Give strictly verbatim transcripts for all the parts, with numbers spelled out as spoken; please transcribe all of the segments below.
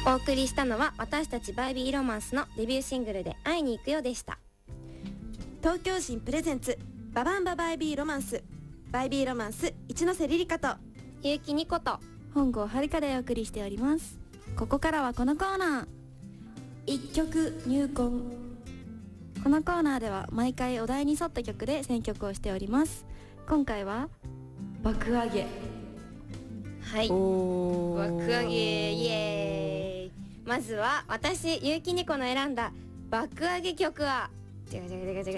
お送りしたのは私たちバイビーロマンスのデビューシングルで会いに行くよでした。 東京人プレゼンツババンババイビーロマンス、バイビーロマンス一ノ瀬リリカと結城ニコと本郷はるかでお送りしております。ここからはこのコーナー、一曲入魂。このコーナーでは毎回お題に沿った曲で選曲をしております。今回は爆上げ。 はい、爆上げイエーイ。まずは私結城ニコの選んだ爆上げ曲はじゃん、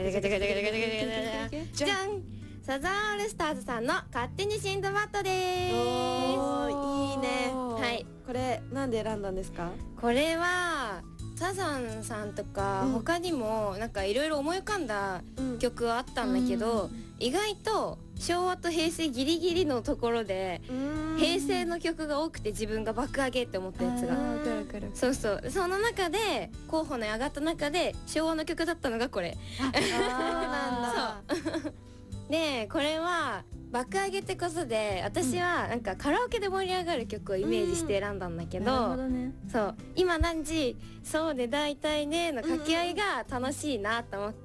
サザンオールスターズさんの勝手にシンドバッドでーす。 おー、いいね。 はい、 これなんで選んだんですか？ これはサザンさんとか、うん、他にもなんかいろいろ思い浮かんだ曲はあったんだけど、うん、意外と昭和と平成ギリギリのところで平成の曲が多くて、自分が爆上げって思ったやつが、そうそう、その中で候補に上がった中で昭和の曲だったのがこれ。 ああなんだ。 そうで、これは爆上げってことで、私はなんかカラオケで盛り上がる曲をイメージして選んだんだけど、 なるほどね、 そう、今何時そうで大体ねの掛け合いが楽しいなと思って、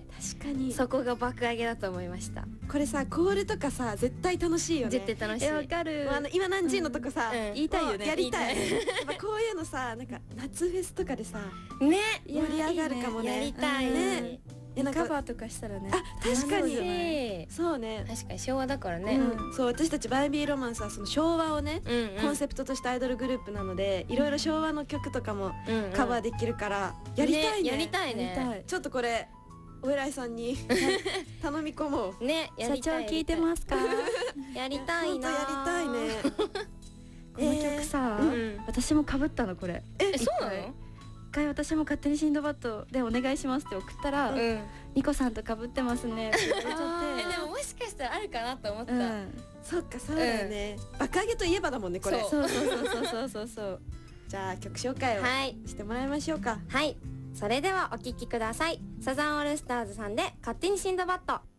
確かにそこが爆上げだと思いました。 これさ、コールとかさ絶対楽しいよね。 絶対楽しい。 わかる。 あの今何時のとかさ、 うん、 言いたいよね。 やりたい。やっぱこういうのさ、なんか夏フェスとかでさね盛り上がるかもね。 やりたいね。 カバーとかしたらね。 あ、確かに。そうね。 確かに昭和だからね。 そう、私たちバイビーロマンスはその昭和をねコンセプトとしたアイドルグループなので、いろいろ昭和の曲とかもカバーできるからやりたいね。 やりたいね。 ちょっとこれお偉いさんに頼み込もう。 ね、 社長聞いてますか？ やりたいな。 やりたいね。 この曲さ、私も被ったのこれ。 え、そうなの？ 一回私も勝手にシンドバッドでお願いしますって送ったら、ニコさんと被ってますねって言われちゃって。 でももしかしたらあるかなと思った。 そっか、そうだよね。爆上げといえばだもんねこれ。 そうそうそうそうそうそう。 じゃあ曲紹介をしてもらいましょうか。 はい、それではお聴きください。サザンオールスターズさんで勝手にシンドバッド。